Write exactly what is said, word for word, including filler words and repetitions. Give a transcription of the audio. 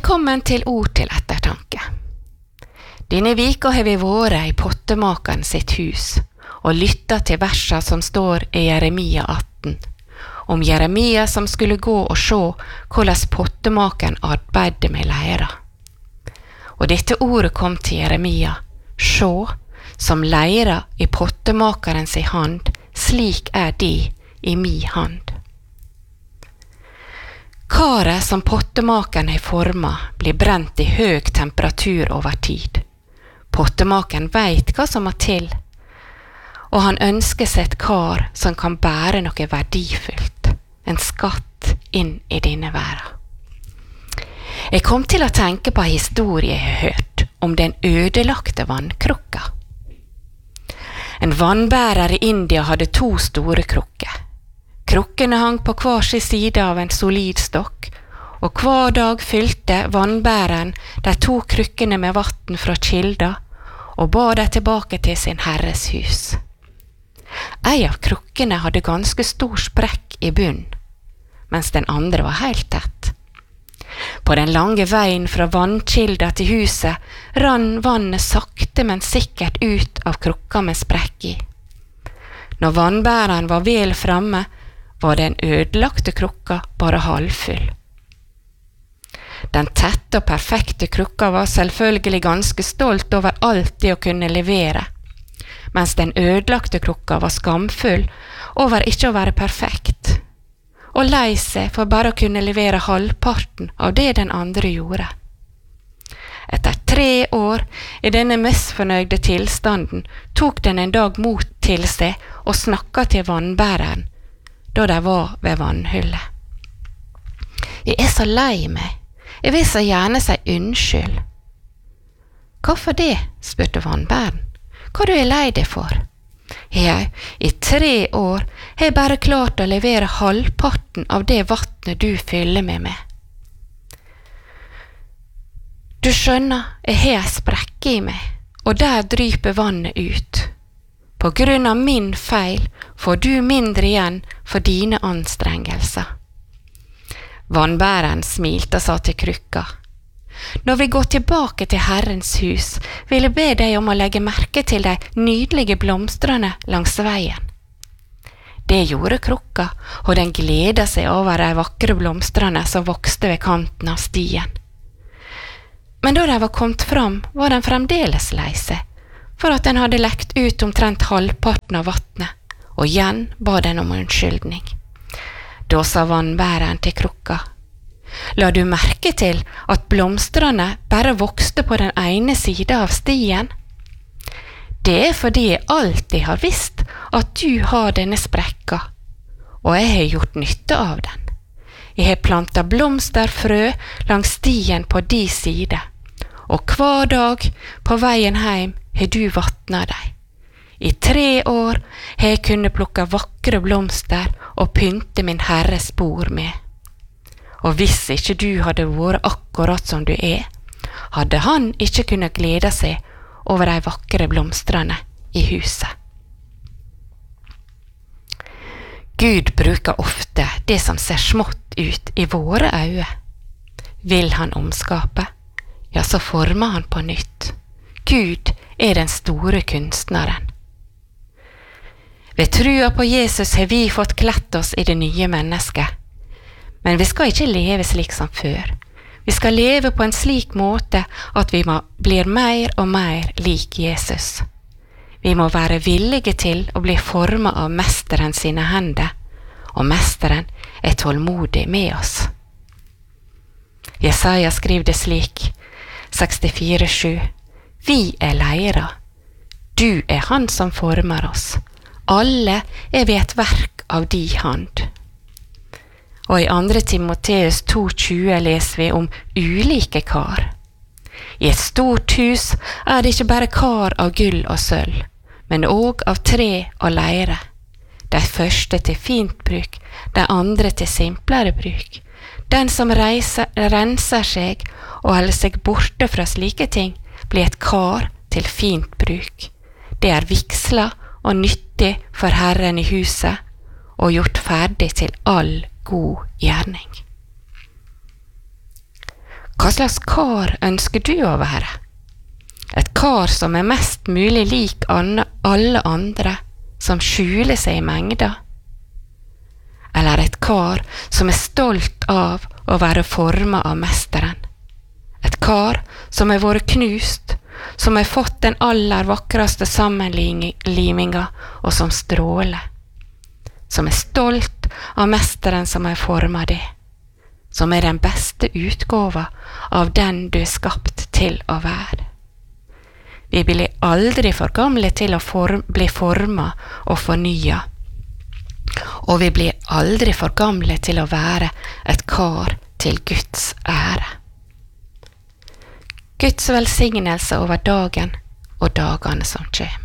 Velkommen til ord til ettertanke. Denne vika har vi vært i pottemakeren sitt hus og lyttet til versa som står i Jeremia atten, om Jeremia som skulle gå og se hvordan pottemakeren arbeidde med leira. Og dette ordet kom til Jeremia, «Sjå, som leira i pottemakerens i hand, slik er de i mi hand». Karet som pottemakeren har formet blir brent i høg temperatur over tid. Pottemakeren vet hva som må til, og han ønsker seg et kar som kan bære noe verdifullt, en skatt inn i denne verden. Jeg kom til å tenke på en historie jeg har hørt om den ødelagte vannkrukka. En vannbærer i India hadde to store krukker. Krukkene hang på hver sin side av en solid stokk, og hver dag fylte vannbæreren de to krukkene med vatten fra kilda, og bar de tilbake til sin herres hus. En av krukkene hadde ganske stor sprekk i bunn, mens den andre var helt tett. På den lange veien fra vannkilda til huset rann vannet sakte, men sikkert ut av krukka med sprekk i. Når vannbæreren var vel framme, var den ødelagte krukka bare halvfull. Den tette og perfekte krukka var selvfølgelig ganske stolt over alt det å kunne levere, mens den ødelagte krukka var skamfull over ikke å være perfekt, og lei seg for bare å kunne levere halvparten av det den andre gjorde. Etter tre år i denne misfornøyde tilstanden tok den en dag mot til seg og snakket til vannbæreren, da de var ved vannhullet. Jeg er så lei meg. Jeg vil så gjerne si unnskyld. Hvorfor det? Spurte vannbæren. Hva du er lei deg for? Ja, i tre år har jeg bare klart å levere halvparten av det vattnet du fyller meg med. Du skjønner, jeg har en sprekke i meg, og der dryper vannet ut. På grunn av min feil får du mindre igjen for dine anstrengelser. Vannbæreren smilte og sa til krukka, når vi går tilbake til Herrens hus, vil jeg be deg om å legge merke til de nydelige blomstrene langs veien. Det gjorde krukka, og den gledet seg over de vakre blomstrene som vokste ved kanten av stien. Men da de var kommet fram, var den fremdeles lei seg, for at den hadde lekt ut omtrent halvparten av vattnet, og igjen ba den om unnskyldning. Da sa vannbæreren til krukka, la du merke til at blomstrene bare vokste på den ene siden av stien? Det er fordi jeg alltid har visst at du har denne sprekka, og jeg har gjort nytte av den. Jeg har plantet blomsterfrø langs stien på de side, og hver dag på veien hjem har du vattnet deg. I tre år har jeg kunnet plukke vakre blomster og pynte min herres bord med. Og hvis ikke du hadde vært akkurat som du er, hadde han ikke kunnet glede seg over de vakre blomstrene i huset. Gud bruker ofte det som ser smått ut i våre øyne. Vil han omskape, ja, så former han på nytt. Gud er den store kunstneren. Ved trua på Jesus har vi fått klett oss i det nye mennesket. Men vi skal ikke leve slik som før. Vi skal leve på en slik måte at vi må, blir mer og mer lik Jesus. Vi må være villige til å bli formet av mesteren sine hender, og mesteren er tålmodig med oss. Jesaja skriver det slik, sekstifire sju. Vi er leira. Du er han som former oss. Alle er vi et verk av di hand. Og i andre Timoteus to tjue leser vi om ulike kar. I et stort hus er det ikke bare kar av gull og sølv, men også av tre og leire. De første til fint bruk, de andre til simplere bruk. Den som reiser, renser seg og holder seg borte fra slike ting, blir et kar til fint bruk. Det er vigsla og nyttig for Herren i huset, og gjort ferdig til all god gjerning. Hva slags kar ønsker du å være? Et kar som er mest mulig lik alle andre, som skjuler seg i mengda? Eller et kar som er stolt av å være formet av mesteren? Et kar som er vært knust, som har fått den aller vakreste sammenliminga og som stråler? Som er stolt av mesteren som har formet det? Som er den beste utgåva av den du er skapt til å være? Vi blir aldri for gamle til å form, bli formet og fornya, og vi blir aldri for gamle til å være et kar til Guds ære. Guds velsignelse over dagen og dagene som kommer.